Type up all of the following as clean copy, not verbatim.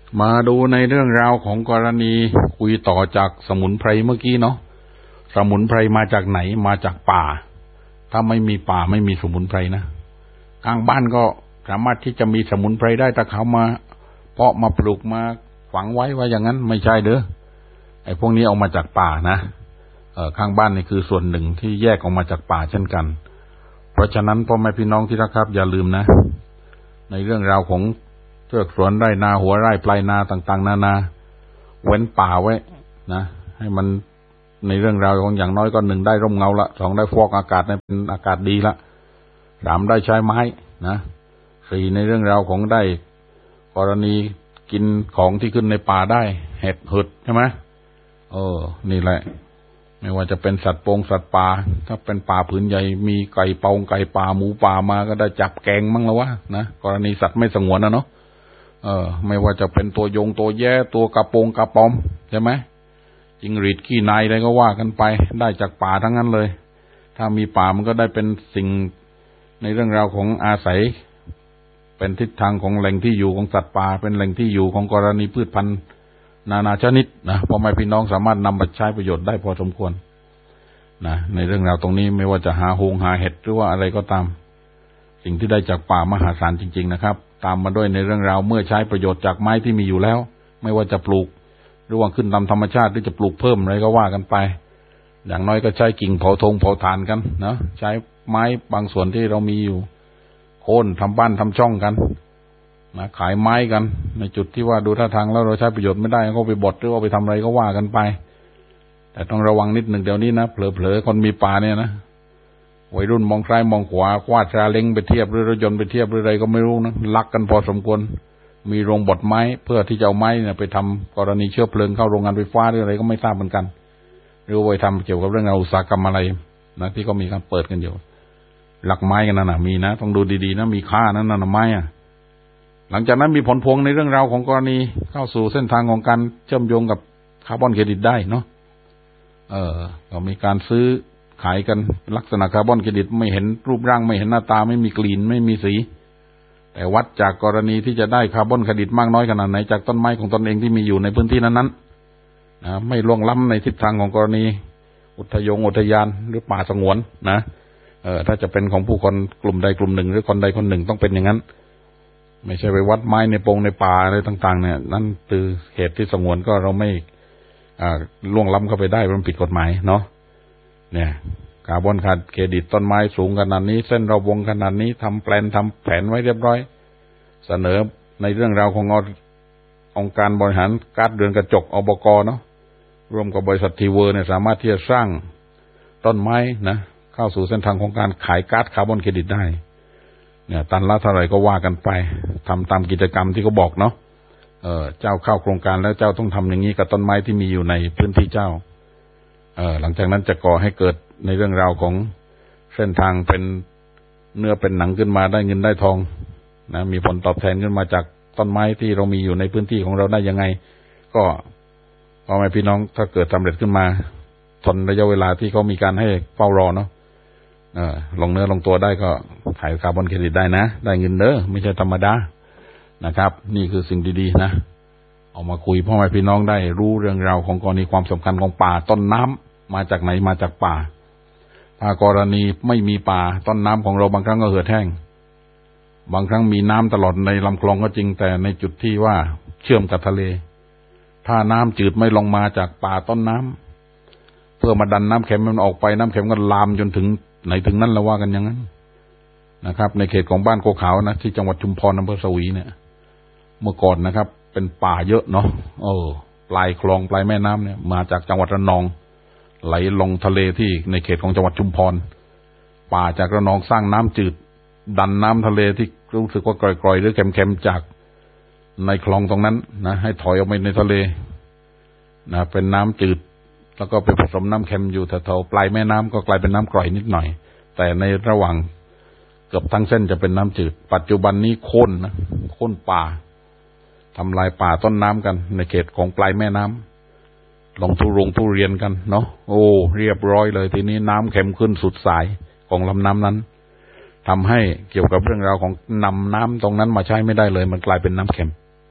มาดูในเรื่องราวของกรณีคุยต่อจากสมุนไพรเมื่อกี้เนาะสมุนไพรมาจากไหนมาจากป่าถ้าไม่มีป่าไม่มีสมุนไพรนะข้างบ้านก็สามารถที่จะมีสมุนไพรได้ถ้าเขามาเพาะมาปลูกมาฝังไว้ว่าอย่างนั้นไม่ใช่เด้อไอ้พวกนี้เอามาจากป่านะข้างบ้านนี่คือส่วนหนึ่งที่แยกออกมาจากป่าเช่นกันเพราะฉะนั้นพ่อแม่พี่น้องที่รักครับอย่าลืมนะในเรื่องราวของเทือกสวนไร่นาหัวไร่ปลายนาต่างๆนานาเว้นป่าไว้นะให้มันในเรื่องราวของอย่างน้อยก็1ได้ร่มเงาละ2ได้ฟอกอากาศเป็นอากาศดีละ3ได้ใช้ไม้นะ4ในเรื่องราวของได้กรณีกินของที่ขึ้นในป่าได้เห็ดหึดใช่ไหมนี่แหละไม่ว่าจะเป็นสัตว์สัตว์ป่าถ้าเป็นป่าผืนใหญ่มีไก่ไก่ป่าหมูป่ามาก็ได้จับแกงมั่งแล้ววะนะกรณีสัตว์ไม่สงวนนะเนาะไม่ว่าจะเป็นตัวแย่ตัวกระปอมใช่ไหมจิงหรีดขี้นายอะไรก็ว่ากันไปได้จากป่าทั้งนั้นเลยถ้ามีป่ามันก็ได้เป็นสิ่งในเรื่องราวของอาศัยเป็นทิศทางของแหล่งที่อยู่ของสัตว์ป่าเป็นแหล่งที่อยู่ของกรณีพืชพันธุ์นานาชนิดนะพ่อแม่พี่น้องสามารถนำไปใช้ประโยชน์ได้พอสมควรนะในเรื่องราวตรงนี้ไม่ว่าจะหาเห็ดหรือว่าอะไรก็ตามสิ่งที่ได้จากป่ามหาศาลจริงๆนะครับตามมาด้วยในเรื่องราวเมื่อใช้ประโยชน์จากไม้ที่มีอยู่แล้วไม่ว่าจะปลูกหรือว่าขึ้นตามธรรมชาติหรือจะปลูกเพิ่มอะไรก็ว่ากันไปอย่างน้อยก็ใช้กิ่งเผาถ่านกันนะใช้ไม้บางส่วนที่เรามีอยู่โค่นทำบ้านทำช่องกันนะขายไม้กันในจุดที่ว่าดูท่าทางแล้วเราใช้ประโยชน์ไม่ได้ก็ไปบดหรือว่าไปทำอะไรก็ว่ากันไปแต่ต้องระวังนิดหนึ่งเดี๋ยวนี้นะเผลอๆคนมีป่าเนี่ยนะวัยรุ่นมองซ้ายมองขวาคว้าซาเล้งไปเทียบหรือรถยนต์ไปเทียบหรืออะไรก็ไม่รู้นะลักกันพอสมควรมีโรงบดไม้เพื่อที่จะเอาไม้เนี่ยไปทำกรณีเชื้อเพลิงเข้าโรงงานไฟฟ้าหรืออะไรก็ไม่ทราบเหมือนกันหรือว่าไปทำเกี่ยวกับเรื่องอุตสาหกรรมอะไรนะที่ก็มีการเปิดกันอยู่ลักไม้กันนั่นนะมีนะต้องดูดีๆนะมีค่านั้นนะไม้อะหลังจากนั้นมีผลพวงในเรื่องราวของกรณีเข้าสู่เส้นทางของการเชื่อมโยงกับคาร์บอนเครดิตได้เนาะก็มีการซื้อขายกันลักษณะคาร์บอนเครดิตไม่เห็นรูปร่างไม่เห็นหน้าตาไม่มีกลิ่นไม่มีสีแต่วัดจากกรณีที่จะได้คาร์บอนเครดิตมากน้อยขนาดไหนจากต้นไม้ของตนเองที่มีอยู่ในพื้นที่นั้นๆนะไม่ล่วงล้ำในทิศทางของกรณีอุทยานหรือป่าสงวนนะถ้าจะเป็นของผู้คนกลุ่มใดกลุ่มหนึ่งหรือคนใดคนหนึ่งต้องเป็นอย่างนั้นไม่ใช่ไปวัดไม้ในป่าอะไรต่างๆเนี่ยนั่นคือเหตุที่สงวนก็เราไม่ล่วงล้ำเข้าไปได้มันผิดกฎหมายเนาะเนี่ยคาร์บอนเครดิตต้นไม้สูงขนาดนี้เส้นระวงขนาดนี้ทำแผนไว้เรียบร้อยเสนอในเรื่องราวขององค์การบริหารก๊าซเรือนกระจกอบก.เนาะร่วมกับบริษัททีเวอร์เนี่ยสามารถที่จะสร้างต้นไม้นะเข้าสู่เส้นทางของการขายก๊าซคาร์บอนเครดิตได้เนี่ยตันละเท่าไหร่ก็ว่ากันไปทำตามกิจกรรมที่เขาบอกเนาะเจ้าเข้าโครงการแล้วเจ้าต้องทำอย่างนี้กับต้นไม้ที่มีอยู่ในพื้นที่เจ้าหลังจากนั้นจะก่อให้เกิดในเรื่องราวของเส้นทางเป็นเนื้อเป็นหนังขึ้นมาได้เงินได้ทองนะมีผลตอบแทนขึ้นมาจากต้นไม้ที่เรามีอยู่ในพื้นที่ของเราได้ยังไงก็พ่อแม่พี่น้องถ้าเกิดสำเร็จขึ้นมาทนระยะเวลาที่เขามีการให้เฝ้ารอเนาะลงเนื้อลงตัวได้ก็ขายคาร์บอนเครดิตได้นะได้เงินเด้อไม่ใช่ธรรมดานะครับนี่คือสิ่งดีๆนะเอามาคุยพ่อแม่พี่น้องได้รู้เรื่องราวของกรณีความสำคัญของป่าต้นน้ำมาจากไหนมาจากป่าถ้ากรณีไม่มีป่าต้นน้ำของเราบางครั้งก็เหือดแห้งบางครั้งมีน้ำตลอดในลำคลองก็จริงแต่ในจุดที่ว่าเชื่อมกับทะเลถ้าน้ำจืดไม่ลงมาจากป่าต้นน้ำเพื่อมาดันน้ำเค็มมันออกไปน้ำเค็มก็ลามจนถึงไหนถึงนั่นแล้วว่ากันอย่างนั้นนะครับในเขตของบ้านโคขาวนะที่จังหวัดชุมพรอำเภอสวีเนี่ยเมื่อก่อนนะครับเป็นป่าเยอะเนาะปลายคลองปลายแม่น้ำเนี่ยมาจากจังหวัดระนองไหลลงทะเลที่ในเขตของจังหวัดชุมพรป่าจากระนองสร้างน้ำจืดดันน้ำทะเลที่รู้สึกว่ากร่อยๆหรือเค็มๆจากในคลองตรงนั้นนะให้ถอยออกไปในทะเลนะเป็นน้ำจืดแล้วก็ไปผสมน้ำเค็มอยู่แถวๆปลายแม่น้ำก็กลายเป็นน้ำกร่อยนิดหน่อยแต่ในระหว่างเกือบทั้งเส้นจะเป็นน้ำจืดปัจจุบันนี้โค่นป่าทำลายป่าต้นน้ำกันในเขตของปลายแม่น้ำลงทุเรียนกันเนาะเรียบร้อยเลยทีนี้น้ำเค็มขึ้นสุดสายของลำน้ำนั้นทำให้เกี่ยวกับเรื่องราวของนำน้ำตรงนั้นมาใช้ไม่ได้เลยมันกลายเป็นน้ำเค็ม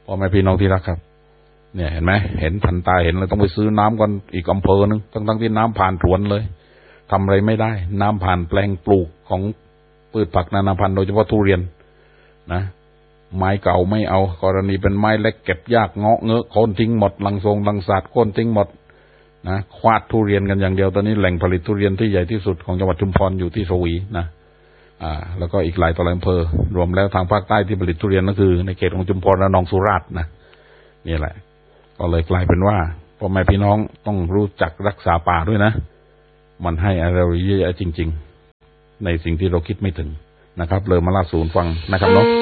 พ่อแม่พี่น้องที่รักครับเนี่ยเห็นไหมเห็นทันตาเห็นเลยต้องไปซื้อน้ำกันอีกอำเภอนึงทั้งที่น้ำผ่านสวนเลยทำอะไรไม่ได้น้ำผ่านแปลงปลูกของพืชผักนานาพันธุ์โดยเฉพาะทุเรียนนะไม้เก่าไม่เอากรณีเป็นไม้เล็กเก็บยากเงาะเงอะโค่นทิ้งหมดลังทรงลังศาสตร์โค่นทิ้งหมดนะควาดทุเรียนกันอย่างเดียวตอนนี้แหล่งผลิตทุเรียนที่ใหญ่ที่สุดของจังหวัดชุมพรอยู่ที่สวีนะแล้วก็อีกหลายต่อหลายอำเภอรวมแล้วทางภาคใต้ที่ผลิตทุเรียนก็คือในเขตของชุมพรและหนองสุราษฎร์นะนี่แหละก็เลยกลายเป็นว่าพ่อแม่พี่น้องต้องรู้จักรักษาป่าด้วยนะมันให้อะไรเราเยอะจริงๆในสิ่งที่เราคิดไม่ถึงนะครับเลยมาเล่าสู่ฟังนะครับเนาะ